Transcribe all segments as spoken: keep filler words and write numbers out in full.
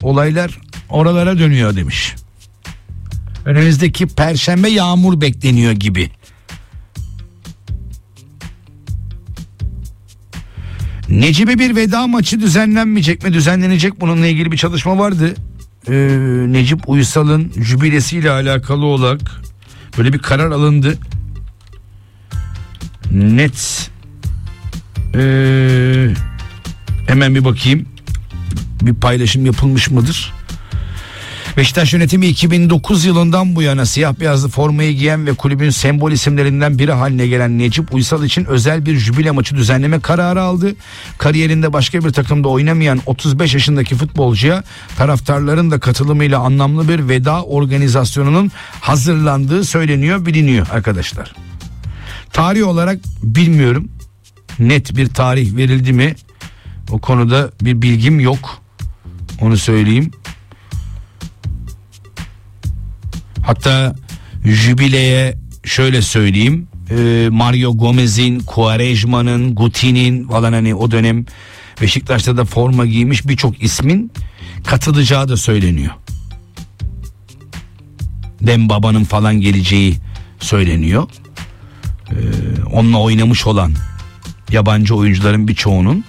olaylar oralara dönüyor demiş. Önümüzdeki Perşembe yağmur bekleniyor gibi. Necip'e bir veda maçı düzenlenmeyecek mi? Düzenlenecek, bununla ilgili bir çalışma vardı. Ee, Necip Uysal'ın jübilesiyle alakalı olarak böyle bir karar alındı. Net ee, hemen bir bakayım, bir paylaşım yapılmış mıdır? Beşiktaş yönetimi iki bin dokuz yılından bu yana siyah beyazlı formayı giyen ve kulübün sembol isimlerinden biri haline gelen Necip Uysal için özel bir jübile maçı düzenleme kararı aldı. Kariyerinde başka bir takımda oynamayan otuz beş yaşındaki futbolcuya taraftarların da katılımıyla anlamlı bir veda organizasyonunun hazırlandığı söyleniyor, biliniyor arkadaşlar. Tarih olarak bilmiyorum, net bir tarih verildi mi? O konuda bir bilgim yok, onu söyleyeyim. Hatta jübileye şöyle söyleyeyim, e, Mario Gomez'in, Quaresma'nın, Guti'nin falan, hani o dönem Beşiktaş'ta da forma giymiş birçok ismin katılacağı da söyleniyor. Dembaba'nın falan geleceği söyleniyor. E, onunla oynamış olan yabancı oyuncuların birçoğunun.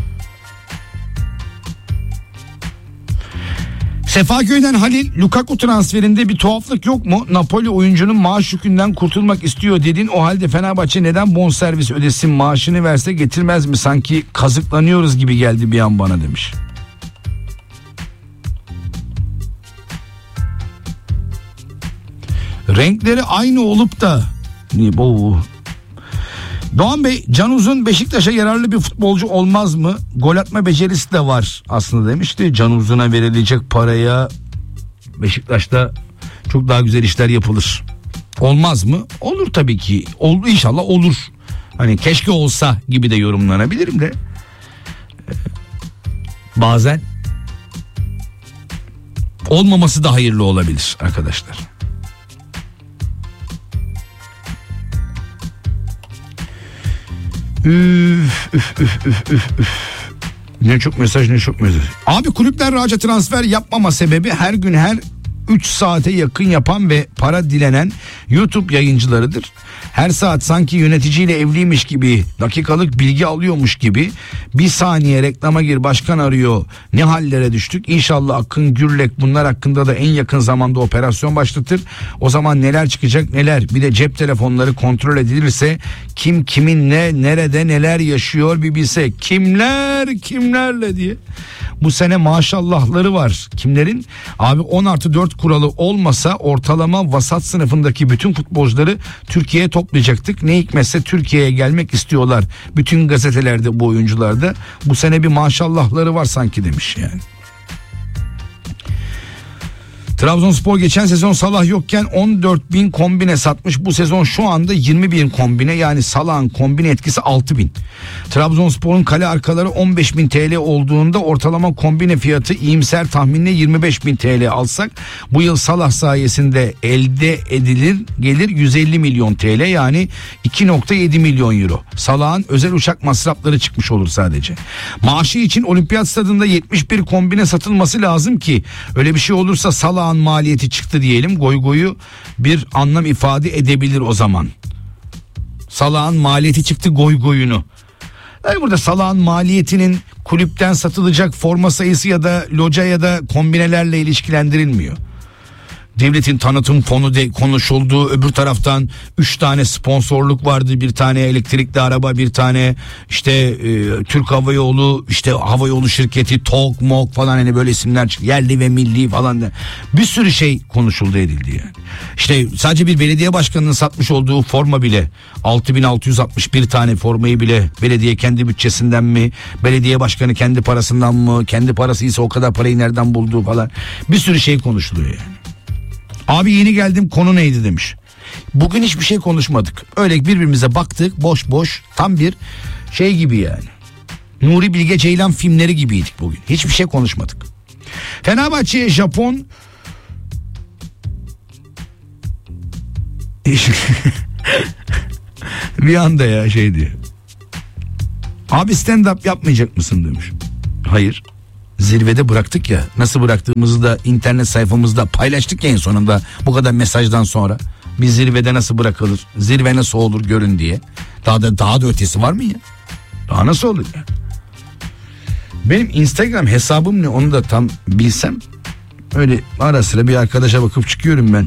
Sefaköy'den Halil, Lukaku transferinde bir tuhaflık yok mu? Napoli oyuncunun maaş yükünden kurtulmak istiyor dedin. O halde Fenerbahçe neden bonservis ödesin, maaşını verse getirmez mi? Sanki kazıklanıyoruz gibi geldi bir an bana demiş. Renkleri aynı olup da bu Doğan Bey, Can Uzun Beşiktaş'a yararlı bir futbolcu olmaz mı? Gol atma becerisi de var aslında demişti. Can Uzun'a verilecek paraya Beşiktaş'ta çok daha güzel işler yapılır. Olmaz mı? Olur tabii ki. Oldu, inşallah olur. Hani keşke olsa gibi de yorumlanabilirim de. Bazen olmaması da hayırlı olabilir arkadaşlar. Üf, üf, üf, üf, üf, üf. Ne çok mesaj ne çok mesaj. Abi kulüpler rahatça transfer yapmama sebebi her gün her üç saate yakın yapan ve para dilenen YouTube yayıncılarıdır. Her saat sanki yöneticiyle evliymiş gibi, dakikalık bilgi alıyormuş gibi, bir saniye reklama gir, başkan arıyor, ne hallere düştük. İnşallah Akın Gürlek bunlar hakkında da en yakın zamanda operasyon başlatır. O zaman neler çıkacak neler. Bir de cep telefonları kontrol edilirse kim kiminle nerede neler yaşıyor bir bilse. Kimler kimlerle diye. Bu sene maşallahları var. Kimlerin? Abi on artı dört kuralı olmasa ortalama vasat sınıfındaki bütün futbolcuları Türkiye'ye toplayacaktık. Ne hikmetse Türkiye'ye gelmek istiyorlar. Bütün gazetelerde bu oyuncularda. Bu sene bir maşallahları var sanki demiş yani. Trabzonspor geçen sezon Salah yokken on dört bin kombine satmış. Bu sezon şu anda yirmi bin kombine, yani Salah'ın kombine etkisi altı bin. Trabzonspor'un kale arkaları on beş bin T L olduğunda ortalama kombine fiyatı iyimser tahminle yirmi beş bin T L alsak bu yıl Salah sayesinde elde edilir gelir yüz elli milyon T L, yani iki nokta yedi milyon euro. Salah'ın özel uçak masrafları çıkmış olur sadece. Maaşı için olimpiyat stadında yetmiş bir kombine satılması lazım ki öyle bir şey olursa Salah'ın maliyeti çıktı diyelim, goy goyu bir anlam ifade edebilir o zaman. Salah'ın maliyeti çıktı goy goyunu. Yani burada Salah'ın maliyetinin kulüpten satılacak forma sayısı ya da loca ya da kombinelerle ilişkilendirilmiyor. Devletin tanıtım fonu de konuşuldu. Öbür taraftan üç tane sponsorluk vardı. Bir tane elektrikli araba, bir tane işte e, Türk Hava Yolu, işte hava yolu şirketi, TOG, MOG falan, hani böyle isimler çıktı. Yerli ve milli falan da. Bir sürü şey konuşuldu, edildi yani. İşte sadece bir belediye başkanının satmış olduğu forma bile altı bin altı yüz altmış bir tane formayı bile belediye kendi bütçesinden mi, belediye başkanı kendi parasından mı, kendi parasıysa o kadar parayı nereden bulduğu falan. Bir sürü şey konuşuluyor yani. Abi yeni geldim, konu neydi demiş. Bugün hiçbir şey konuşmadık. Öyle birbirimize baktık boş boş, tam bir şey gibi yani. Nuri Bilge Ceylan filmleri gibiydik bugün. Hiçbir şey konuşmadık. Fenerbahçe'ye Japon bir anda ya şey diyor. Abi stand up yapmayacak mısın demiş. Hayır. Zirvede bıraktık ya. Nasıl bıraktığımızı da internet sayfamızda paylaştık ya en sonunda. Bu kadar mesajdan sonra. Bir zirvede nasıl bırakılır? Zirve nasıl olur görün diye. Daha da daha da ötesi var mı ya? Daha nasıl olur ya? Benim Instagram hesabım ne onu da tam bilsem. Öyle ara sıra bir arkadaşa bakıp çıkıyorum ben.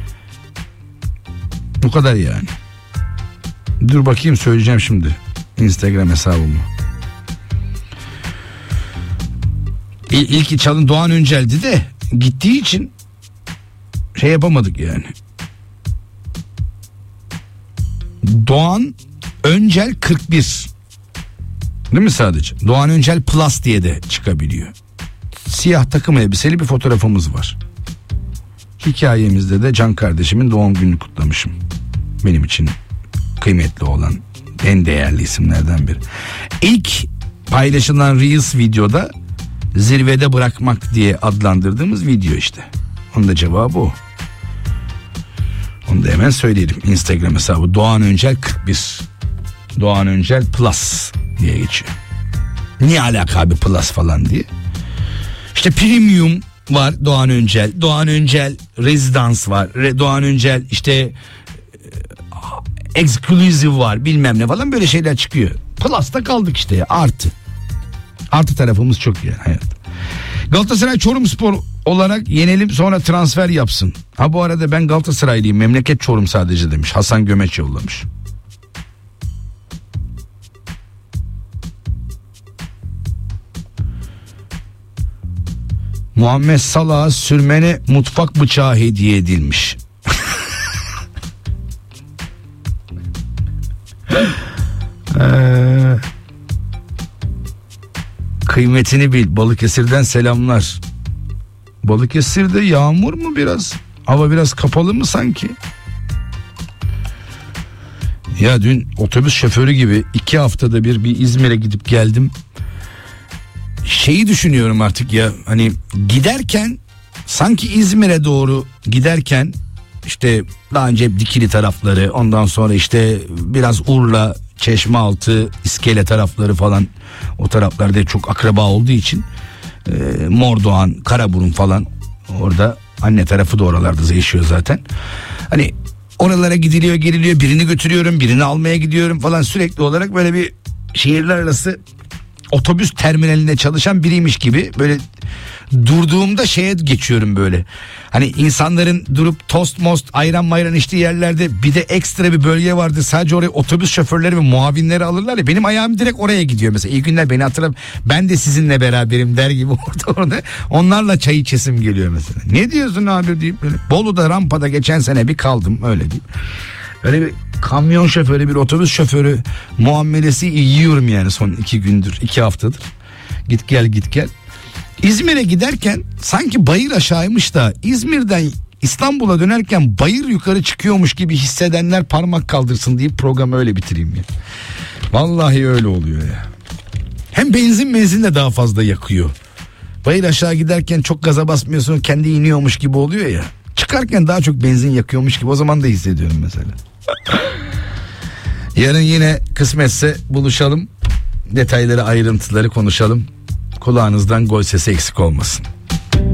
Bu kadar yani. Dur bakayım söyleyeceğim şimdi Instagram hesabımı. İlk çalın Doğan Öncel'di de gittiği için şey yapamadık yani. Doğan Öncel kırk bir. Değil mi sadece? Doğan Öncel Plus diye de çıkabiliyor. Siyah takım elbiseli bir fotoğrafımız var. Hikayemizde de Can kardeşimin doğum gününü kutlamışım. Benim için kıymetli olan en değerli isimlerden biri. İlk paylaşılan Reels videoda zirvede bırakmak diye adlandırdığımız video işte. Onun da cevabı o. Onu da hemen söyleyelim. Instagram hesabı Doğan Öncel kırk bir. Doğan Öncel Plus diye geçiyor. Niye alaka abi Plus falan diye. İşte Premium var Doğan Öncel. Doğan Öncel Residence var. Doğan Öncel işte Exclusive var bilmem ne falan böyle şeyler çıkıyor. Plus'ta kaldık işte ya artı. Artı tarafımız çok yani hayat. Galatasaray Çorumspor olarak yenelim sonra transfer yapsın. Ha bu arada ben Galatasaraylıyım memleket Çorum sadece demiş. Hasan Gömeç yollamış. Muhammed Salah'a sürmene mutfak bıçağı hediye edilmiş. ee, kıymetini bil. Balıkesir'den selamlar. Balıkesir'de yağmur mu biraz? Hava biraz kapalı mı sanki? Ya dün otobüs şoförü gibi iki haftada bir bir İzmir'e gidip geldim. Şeyi düşünüyorum artık ya hani giderken sanki İzmir'e doğru giderken işte daha önce Dikili tarafları ondan sonra işte biraz Urla, Çeşmealtı, İskele tarafları falan o taraflarda çok akraba olduğu için e, Mordoğan, Karaburun falan orada anne tarafı da oralarda yaşıyor zaten. Hani oralara gidiliyor geliliyor birini götürüyorum birini almaya gidiyorum falan sürekli olarak böyle bir şehirler arası otobüs terminalinde çalışan biriymiş gibi böyle durduğumda şeye geçiyorum böyle. Hani insanların durup tost most ayran mayran içtiği yerlerde bir de ekstra bir bölge vardı. Sadece oraya otobüs şoförleri ve muavinleri alırlar ya. Benim ayağım direkt oraya gidiyor mesela. İyi günler beni hatırlam. Ben de sizinle beraberim der gibi orada orada. Onlarla çay içesim geliyor mesela. Ne diyorsun abi deyip böyle. Bolu'da rampada geçen sene bir kaldım öyle diyeyim. Öyle bir kamyon şoförü bir otobüs şoförü muamelesi yiyorum yani son iki gündür iki haftadır. Git gel git gel. İzmir'e giderken sanki bayır aşağıymış da İzmir'den İstanbul'a dönerken bayır yukarı çıkıyormuş gibi hissedenler parmak kaldırsın deyip programı öyle bitireyim ya. Vallahi öyle oluyor ya. Hem benzin benzin de daha fazla yakıyor. Bayır aşağı giderken çok gaza basmıyorsun kendi iniyormuş gibi oluyor ya. Çıkarken daha çok benzin yakıyormuş gibi o zaman da hissediyorum mesela. Yarın yine kısmetse buluşalım. Detayları ayrıntıları konuşalım. Kulağınızdan gol sesi eksik olmasın.